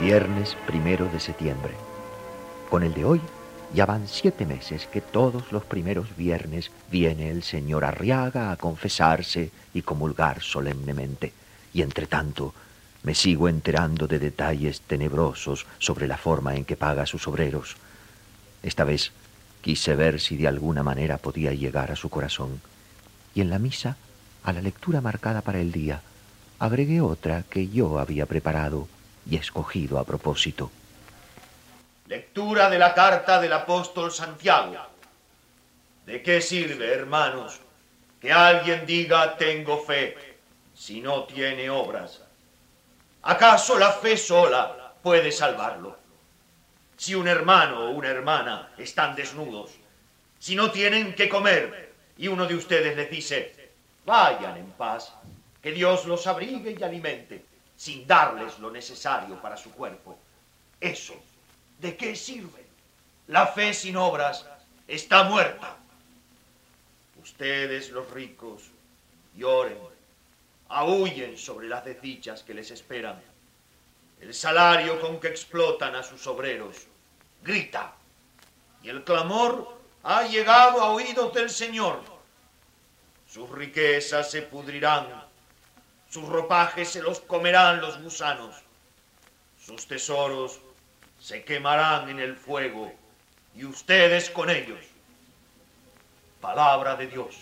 Viernes 1 de septiembre. Con el de hoy ya van 7 meses que todos los primeros viernes viene el señor Arriaga a confesarse y comulgar solemnemente. Y entre tanto me sigo enterando de detalles tenebrosos sobre la forma en que paga a sus obreros. Esta vez quise ver si de alguna manera podía llegar a su corazón. Y en la misa, a la lectura marcada para el día, agregué otra que yo había preparado y escogido a propósito. Lectura de la carta del apóstol Santiago. ¿De qué sirve, hermanos, que alguien diga tengo fe si no tiene obras? ¿Acaso la fe sola puede salvarlo? Si un hermano o una hermana están desnudos, si no tienen que comer y uno de ustedes les dice, vayan en paz, que Dios los abrigue y alimente, sin darles lo necesario para su cuerpo, eso, ¿de qué sirve? La fe sin obras está muerta. Ustedes, los ricos, lloren, aúllen sobre las desdichas que les esperan. El salario con que explotan a sus obreros grita, y el clamor ha llegado a oídos del Señor. Sus riquezas se pudrirán, sus ropajes se los comerán los gusanos, sus tesoros se quemarán en el fuego, y ustedes con ellos. Palabra de Dios.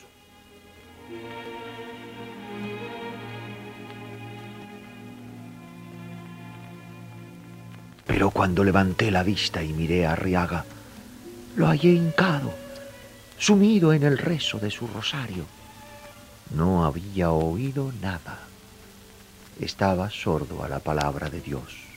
Pero cuando levanté la vista y miré a Arriaga, lo hallé hincado, sumido en el rezo de su rosario. No había oído nada. Estaba sordo a la palabra de Dios.